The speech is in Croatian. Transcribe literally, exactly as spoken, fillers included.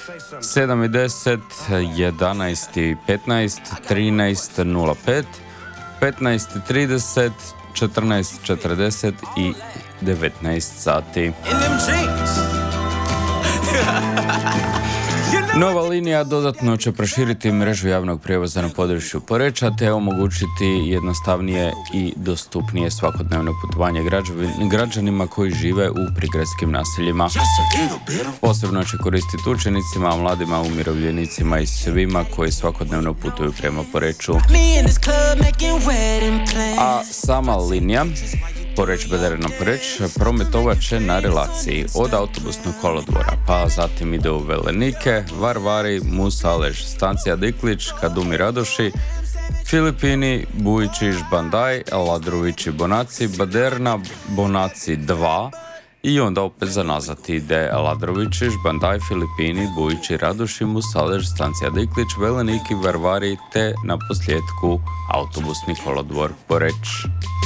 sedam i deset, jedanaest i petnaest, trinaest nula pet, petnaest i trideset, četrnaest četrdeset i devetnaest sati. Nova linija dodatno će proširiti mrežu javnog prijevoza na području Poreča te omogućiti jednostavnije i dostupnije svakodnevno putovanje građanima koji žive u prigradskim naseljima. Posebno će koristiti učenicima, mladima, umirovljenicima i svima koji svakodnevno putuju prema Poreču. A sama linija Poreč-Bederina Poreč prometovat će na relaciji od autobusnog kolodvora, pa zatim ide u Velenike, Varvari, Musalež, Stancija Diklić, Kadumi Radoši, Filipini, Bujići, Žbandaj, Ladrovići, Bonaci, Baderna, Bonaci dva i onda opet za nazad ide Ladrovići, Žbandaj, Filipini, Bujići, Radoši, Musalež, Stancija Diklić, Veleniki, Varvari te na posljedku autobusni kolodvor Poreč.